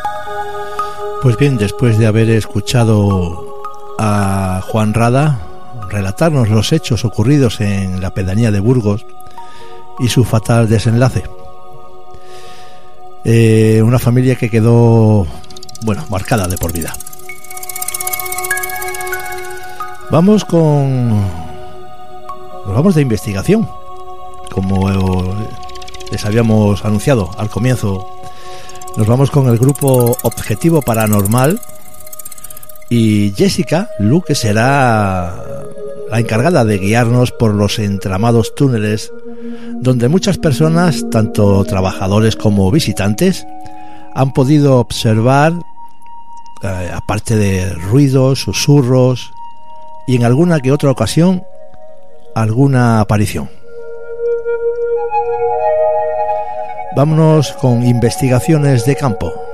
Pues bien, después de haber escuchado a Juan Rada relatarnos los hechos ocurridos en la pedanía de Burgos y su fatal desenlace, una familia que quedó, bueno, marcada de por vida. Nos vamos de investigación, como les habíamos anunciado al comienzo. Nos vamos con el grupo Objetivo Paranormal y Jessica Lu, que será la encargada de guiarnos por los entramados túneles donde muchas personas, tanto trabajadores como visitantes, han podido observar, aparte de ruidos, susurros y en alguna que otra ocasión, alguna aparición. Vámonos con investigaciones de campo.